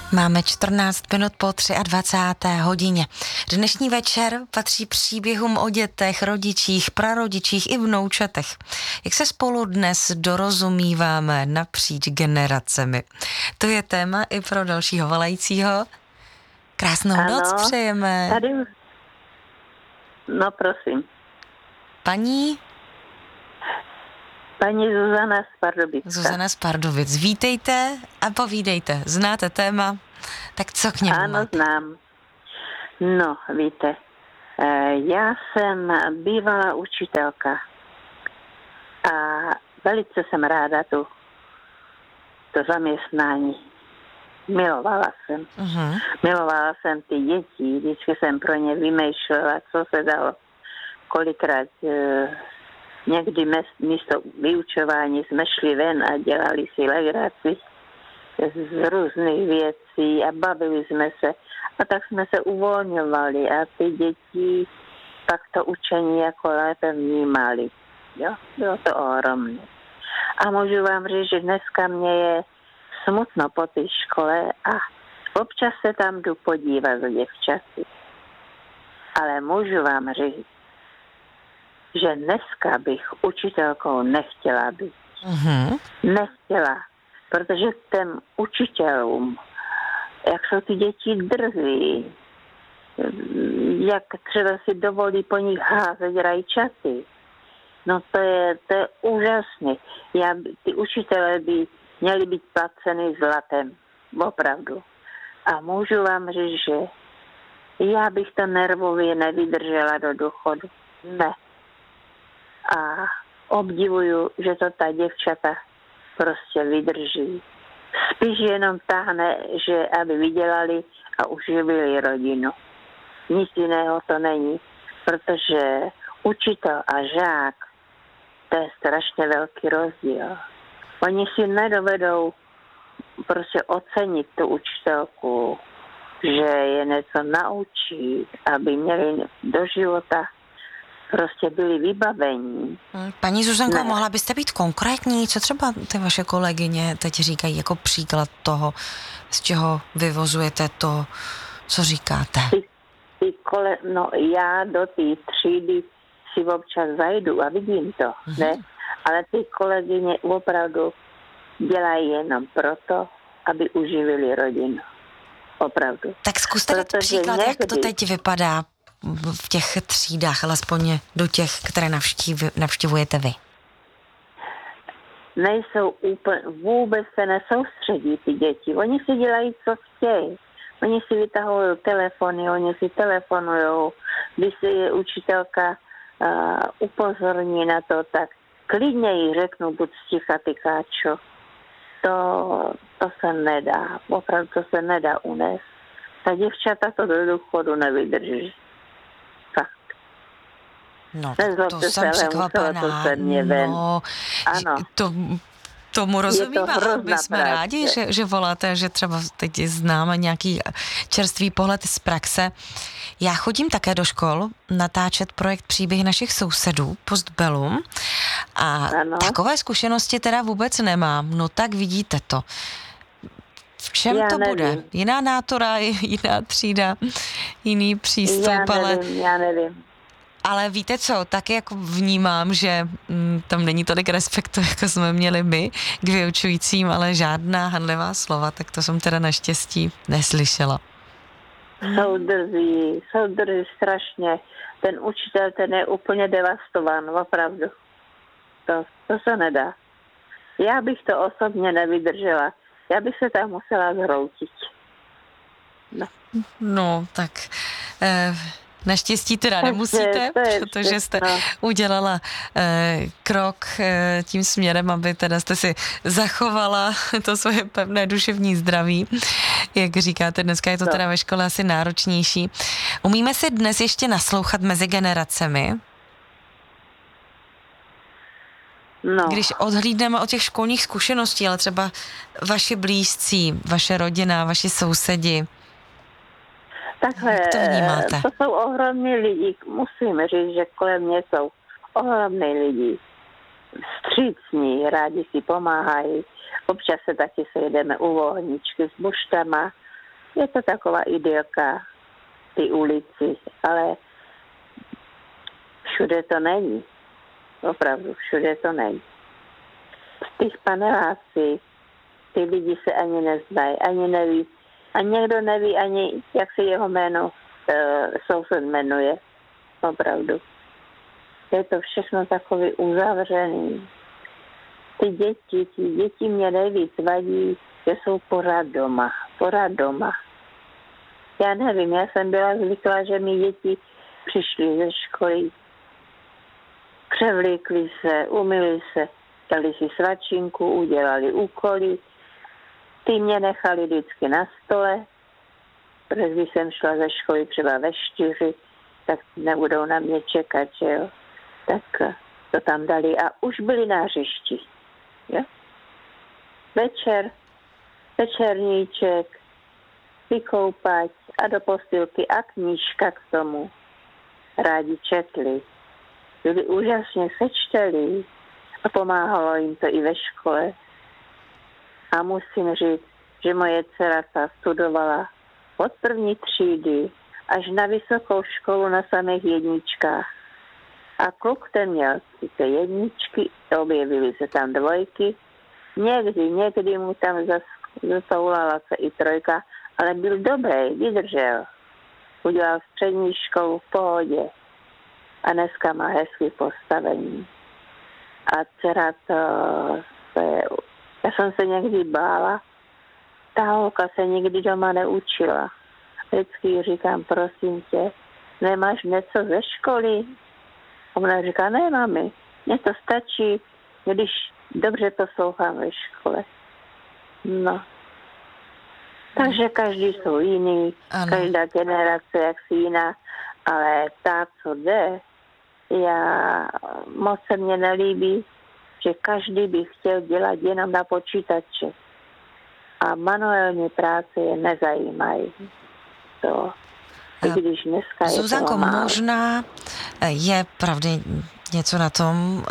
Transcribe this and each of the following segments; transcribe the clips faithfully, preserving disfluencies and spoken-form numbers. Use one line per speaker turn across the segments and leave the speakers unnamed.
Máme čtrnáct minut po dvacáté třetí hodině. Dnešní večer patří příběhům o dětech, rodičích, prarodičích i vnoučatech. Jak se spolu dnes dorozumíváme napříč generacemi. To je téma i pro dalšího volajícího. Krásnou ano, noc přejeme.
Tady... No prosím.
Paní?
Paní Zuzana z Pardubic.
Zuzana z Pardubic. Vítejte a povídejte. Znáte téma? Tak co k němu
Ano,
máte?
znám. No, víte, já jsem bývalá učitelka a velice jsem ráda tu, to zaměstnání. Milovala jsem. Uh-huh. Milovala jsem ty děti, vždycky jsem pro ně vymýšlela, co se dalo. Kolikrát někdy místo vyučování jsme šli ven a dělali si legraci z různých věcí a bavili jsme se. A tak jsme se uvolňovali a ty děti pak to učení jako lépe vnímali. Jo? Bylo to ohromné. A můžu vám říct, že dneska mě je smutno po té škole a občas se tam jdu podívat za děvčaty. Ale můžu vám říct, že dneska bych učitelkou nechtěla být. Mm-hmm. Nechtěla, protože těm učitelům, jak jsou ty děti drzí, jak třeba si dovolí po nich házet rajčaty. No to je, to je úžasné. Já, ty učitelé by měli být placeny zlatem, opravdu. A můžu vám říct, že já bych to nervově nevydržela do důchodu. Ne. A obdivuju, že to ta děvčata prostě vydrží. Spíš jenom táhne, že aby vydělali a uživili rodinu. Nic jiného to není, protože učitel a žák, to je strašně velký rozdíl. Oni si nedovedou prostě ocenit tu učitelku, že je něco naučí, aby měli do života prostě byli vybavení.
Paní Zuzanko, ne. Mohla byste být konkrétní? Co třeba ty vaše kolegyně teď říkají jako příklad toho, z čeho vyvozujete to, co říkáte?
Ty, ty kole, no já do té třídy si občas zajdu a vidím to, mm-hmm. ne? Ale ty kolegyně opravdu dělají jenom proto, aby uživili rodinu. Opravdu.
Tak zkuste dát příklad, někdy... jak to teď vypadá v těch třídách, alespoň do těch, které navštív, navštěvujete vy?
Nejsou úplně, vůbec se nesoustředí ty děti. Oni si dělají, co chtějí. Oni si vytahují telefony, oni si telefonujou. Když si je učitelka uh, upozorní na to, tak klidně jí řeknu, buď sticha, ty káčo. To, to se nedá. Opravdu to se nedá unést. Ta děvčata to do důchodu nevydrží.
No, to jsem překvapená. No,
ano.
To, tomu rozumím, ale my jsme práce. rádi, že, že voláte, že třeba teď známe nějaký čerstvý pohled z praxe. Já chodím také do škol natáčet projekt Příběhy našich sousedů, Postbellum, a ano. takové zkušenosti teda vůbec nemám. No tak vidíte to. V čem já to nevím. bude? Jiná nátora, jiná třída, jiný přístup,
já
ale...
nevím, já nevím.
Ale víte co, tak jak vnímám, že m, tam není tolik respektu, jako jsme měli my k vyučujícím, ale žádná hanlivá slova, tak to jsem teda naštěstí neslyšela.
Jsou drzí, jsou drzí strašně. Ten učitel, ten je úplně devastován, opravdu. To, to se nedá. Já bych to osobně nevydržela. Já bych se tam musela zhroutit. No,
no tak... Eh... Naštěstí teda nemusíte, protože jste udělala eh, krok eh, tím směrem, aby teda jste si zachovala to svoje pevné duševní zdraví. Jak říkáte, dneska je to teda ve škole asi náročnější. Umíme si dnes ještě naslouchat mezi generacemi?
No.
Když odhlídneme od těch školních zkušeností, ale třeba vaši blízcí, vaše rodina, vaši sousedi,
takhle,
to vnímáte?
To jsou ohromní lidi. Musím říct, že kolem mě jsou ohromní lidi. Vstřícní, rádi si pomáhají. Občas se taky sejdeme u vohničky s buštama je to taková idylka, ty ulici, ale všude to není. Opravdu, všude to není. V těch panelácích ty lidi se ani neznají, ani neví, a někdo neví ani, jak se jeho jméno uh, soused jmenuje. Opravdu. Je to všechno takový uzavřený. Ty děti, ty děti mě nejvíc vadí, že jsou pořád doma. Pořád doma. Já nevím, já jsem byla zvyklá, že mi děti přišly ze školy, převlíkli se, umyli se, dali si svačinku, udělali úkoly. Ty mě nechali vždycky na stole, protože když jsem šla ze školy třeba ve čtyři, tak nebudou na mě čekat, že jo. Tak to tam dali a už byli na hřišti. Jo? Večer, večerníček, vykoupat a do postýlky a knížka k tomu. Rádi četli. Byli úžasně sečteli a pomáhalo jim to i ve škole. A musím říct, že moje dcera ta studovala od první třídy až na vysokou školu na samých jedničkách. A kluk ten měl sice jedničky, objevily se tam dvojky, někdy, někdy mu tam zasoulala se i trojka, ale byl dobrý, vydržel. Udělal střední školu v pohodě a dneska má hezký postavení. A dcera to, to je, já jsem se někdy bála, ta holka se nikdy doma neučila. Vždycky říkám, prosím tě, nemáš něco ze školy? A ona říká, ne, mami, mně to stačí, když dobře poslouchám ve škole. No. Takže každý jsou jiný, ano. Každá generace jaksi jiná, ale ta, co jde, já moc se mně nelíbí, že každý by chtěl dělat jenom na počítače. A manuální práce je nezajímají. To, i když dneska je
Zuzanko, možná je pravdy něco na tom,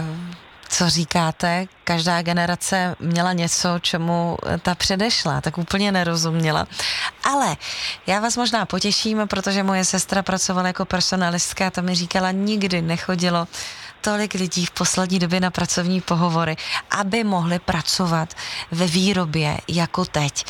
co říkáte, každá generace měla něco, čemu ta předešla, tak úplně nerozuměla. Ale já vás možná potěším, protože moje sestra pracovala jako personalistka a ta mi říkala, nikdy nechodilo tolik lidí v poslední době na pracovní pohovory, aby mohli pracovat ve výrobě jako teď.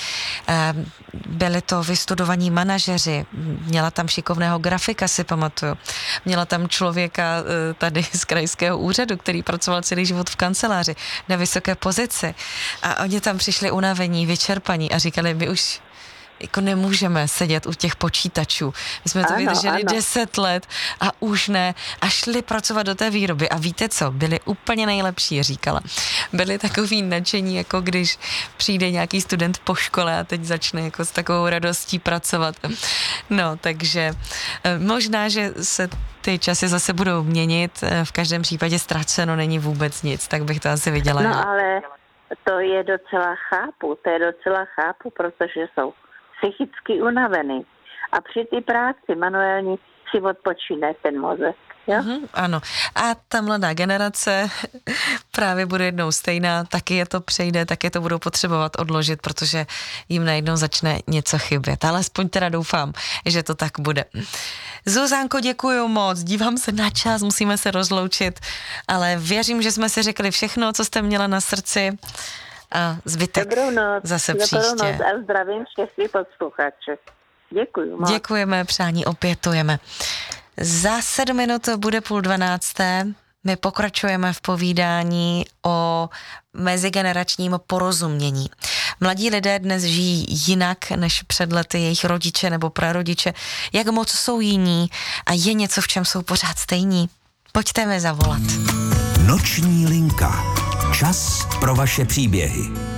Byli to vystudovaní manažeři, měla tam šikovného grafika, si pamatuju. Měla tam člověka tady z krajského úřadu, který pracoval celý život v kanceláři na vysoké pozici. A oni tam přišli unavení, vyčerpaní a říkali, my už jako nemůžeme sedět u těch počítačů. My jsme to ano, vydrželi deset let a už ne. A šli pracovat do té výroby. A víte co? Byli úplně nejlepší, říkala. Byli takový nadšení, jako když přijde nějaký student po škole a teď začne jako s takovou radostí pracovat. No, takže možná, že se ty časy zase budou měnit. V každém případě ztraceno není vůbec nic, tak bych to asi viděla.
No, ale to je docela chápu, to je docela chápu, protože jsou psychicky unavený. A při té práci manuální si odpočíne ten mozek. Jo?
Mm, ano. A ta mladá generace právě bude jednou stejná, taky je to přejde, taky to budou potřebovat odložit, protože jim najednou začne něco chybět. Ale aspoň teda doufám, že to tak bude. Zuzanko, děkuju moc, dívám se na čas, musíme se rozloučit, ale věřím, že jsme si řekli všechno, co jste měla na srdci. A zbytek
Dobrou noc,
zase
dobrou
příště.
Noc a zdravím všechny posluchače. Děkuji moc.
Děkujeme, přání opětujeme. Za sedm minut bude půl dvanácté. My pokračujeme v povídání o mezigeneračním porozumění. Mladí lidé dnes žijí jinak než před lety jejich rodiče nebo prarodiče. Jak moc jsou jiní a je něco, v čem jsou pořád stejní? Pojďte mi zavolat.
Noční linka. Čas pro vaše příběhy.